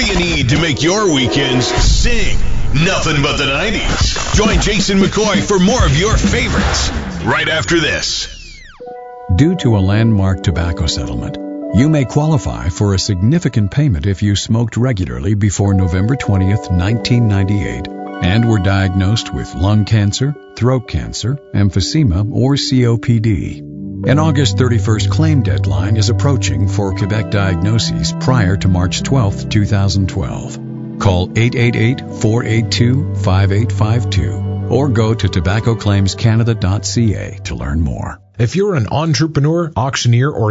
be a need to make your weekends sing nothing but the 90s. Join Jason McCoy for more of your favorites right after this. Due to a landmark tobacco settlement, you may qualify for a significant payment if you smoked regularly before November 20th, 1998, and were diagnosed with lung cancer, throat cancer, emphysema, or COPD. An August 31st claim deadline is approaching for Quebec diagnoses prior to March 12, 2012. Call 888-482-5852 or go to tobaccoclaimscanada.ca to learn more. If you're an entrepreneur, auctioneer, or